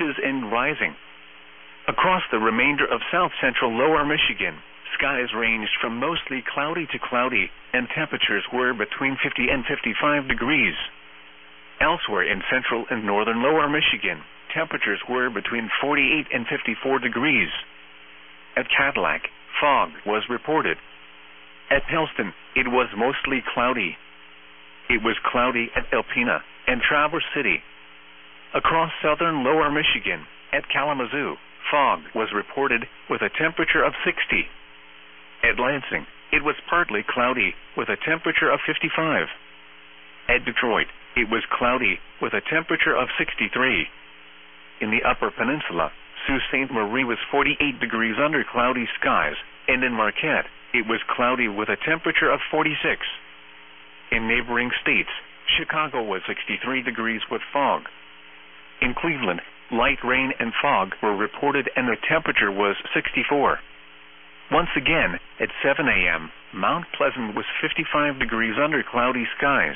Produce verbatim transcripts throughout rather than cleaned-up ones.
inches and rising. Across the remainder of south-central lower Michigan, skies ranged from mostly cloudy to cloudy, and temperatures were between fifty and fifty-five degrees. Elsewhere in central and northern lower Michigan, temperatures were between forty-eight and fifty-four degrees. At Cadillac, fog was reported. At Helston, it was mostly cloudy. It was cloudy at Alpena and Traverse City. Across southern lower Michigan, at Kalamazoo, fog was reported with a temperature of sixty. At Lansing, it was partly cloudy with a temperature of fifty-five. At Detroit, it was cloudy with a temperature of sixty-three. In the Upper Peninsula, Sault Ste. Marie was forty-eight degrees under cloudy skies, and in Marquette, it was cloudy with a temperature of forty-six. In neighboring states, Chicago was sixty-three degrees with fog. In Cleveland, light rain and fog were reported and the temperature was sixty-four. Once again, at seven a.m., Mount Pleasant was fifty-five degrees under cloudy skies.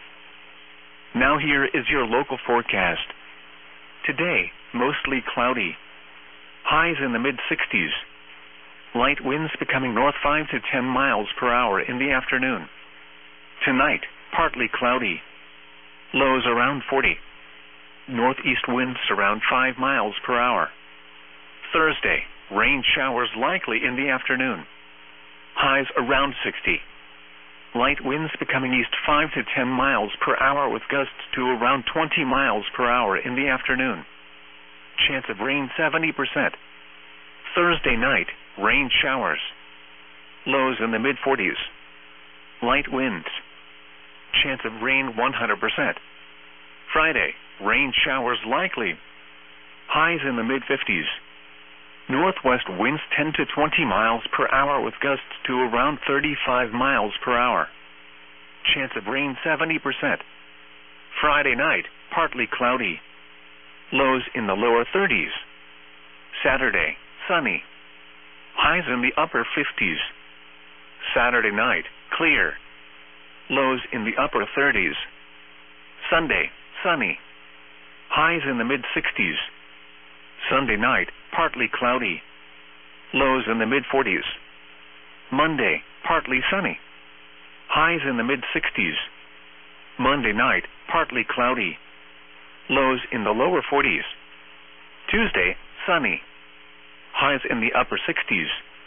Now here is your local forecast. Today, mostly cloudy. Highs in the mid-sixties. Light winds becoming north five to ten miles per hour in the afternoon. Tonight, partly cloudy. Lows around forty. Northeast winds around five miles per hour. Thursday, rain showers likely in the afternoon. Highs around sixty. Light winds becoming east five to ten miles per hour with gusts to around twenty miles per hour in the afternoon. Chance of rain seventy percent. Thursday night, rain showers. Lows in the mid-forties. Light winds. Chance of rain one hundred percent. Friday, rain showers likely. Highs in the mid-fifties. Northwest winds ten to twenty miles per hour with gusts to around thirty-five miles per hour. Chance of rain seventy percent. Friday night, partly cloudy. Lows in the lower thirties. Saturday, sunny. Highs in the upper fifties. Saturday night, clear. Lows in the upper thirties. Sunday, sunny. Highs in the mid-sixties. Sunday night, partly cloudy. Lows in the mid-forties. Monday, partly sunny. Highs in the mid-sixties. Monday night, partly cloudy. Lows in the lower forties. Tuesday, sunny. Highs in the upper sixties.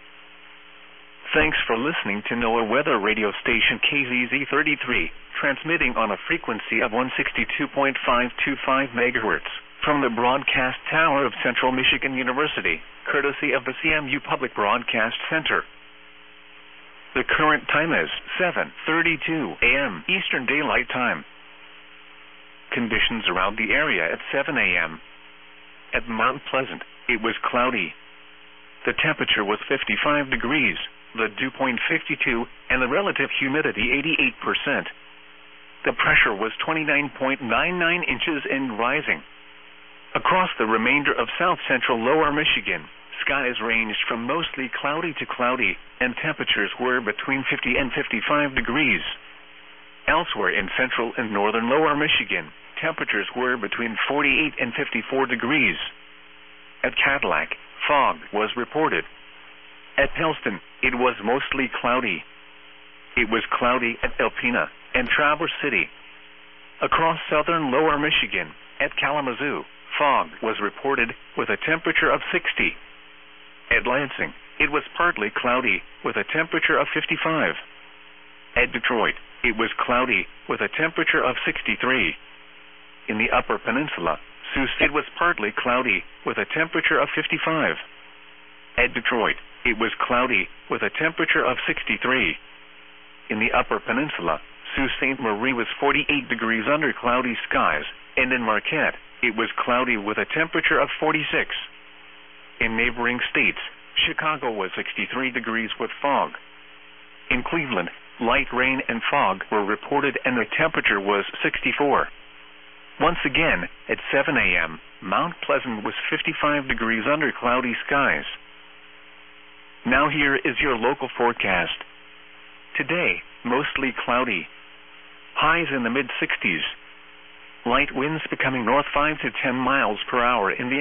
Thanks for listening to NOAA Weather Radio Station K Z Z thirty-three, transmitting on a frequency of one sixty-two point five two five megahertz from the broadcast tower of Central Michigan University, courtesy of the C M U Public Broadcast Center. The current time is seven thirty-two a.m. Eastern Daylight Time. Conditions around the area at seven a.m. At Mount Pleasant, it was cloudy. The temperature was fifty-five degrees, the dew point fifty-two, and the relative humidity eighty-eight percent. The pressure was twenty-nine point nine nine inches and rising. Across the remainder of south-central lower Michigan, skies ranged from mostly cloudy to cloudy, and temperatures were between fifty and fifty-five degrees. Elsewhere in central and northern lower Michigan, temperatures were between forty-eight and fifty-four degrees. At Cadillac, fog was reported. At Helston, it was mostly cloudy. It was cloudy at Alpena and Traverse City. Across southern lower Michigan, at Kalamazoo, fog was reported with a temperature of sixty. At Lansing, it was partly cloudy with a temperature of fifty-five. At Detroit, it was cloudy with a temperature of sixty-three. In the Upper Peninsula, Sault Ste. It was partly cloudy with a temperature of fifty-five. At Detroit, it was cloudy with a temperature of sixty-three. In the Upper Peninsula, Sault Ste. Marie was forty-eight degrees under cloudy skies, and in Marquette, it was cloudy with a temperature of forty-six. In neighboring states, Chicago was sixty-three degrees with fog. In Cleveland, light rain and fog were reported and the temperature was sixty-four. Once again, at seven a.m., Mount Pleasant was fifty-five degrees under cloudy skies. Now here is your local forecast. Today, mostly cloudy. Highs in the mid-sixties. Light winds becoming north five to ten miles per hour in the